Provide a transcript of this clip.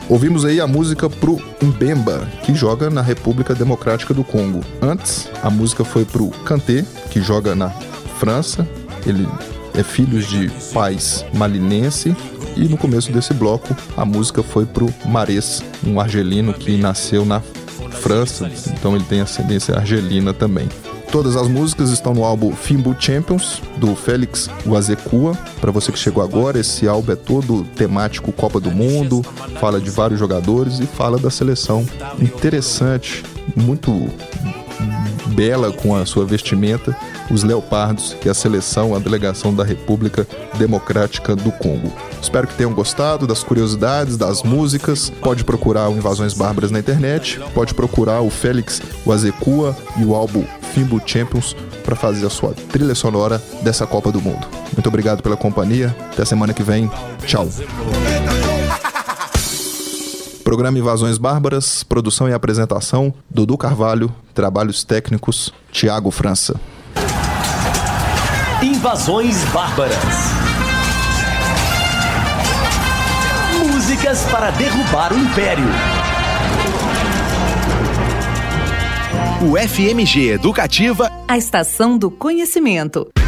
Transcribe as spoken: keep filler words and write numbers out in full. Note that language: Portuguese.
Ouvimos aí a música pro Mbemba, que joga na República Democrática do Congo. Antes, a música foi pro Kanté, que joga na França. Ele é filho de pais malinense. E no começo desse bloco, a música foi pro Mahrez, um argelino que nasceu na França, então ele tem ascendência argelina também. Todas as músicas estão no álbum Fimbu Champions, do Félix Uazekua. Para você que chegou agora, esse álbum é todo temático Copa do Mundo, fala de vários jogadores e fala da seleção. Interessante, muito bela com a sua vestimenta, os Leopardos, que é a seleção, a delegação da República Democrática do Congo. Espero que tenham gostado das curiosidades, das músicas. Pode procurar o Invasões Bárbaras na internet, pode procurar o Félix Uazekua e o álbum Fimbu Champions para fazer a sua trilha sonora dessa Copa do Mundo. Muito obrigado pela companhia, até semana que vem, tchau. Programa Invasões Bárbaras, produção e apresentação, Dudu Carvalho, trabalhos técnicos, Thiago França. Invasões Bárbaras. Músicas para derrubar o Império. O F M G Educativa, a estação do conhecimento.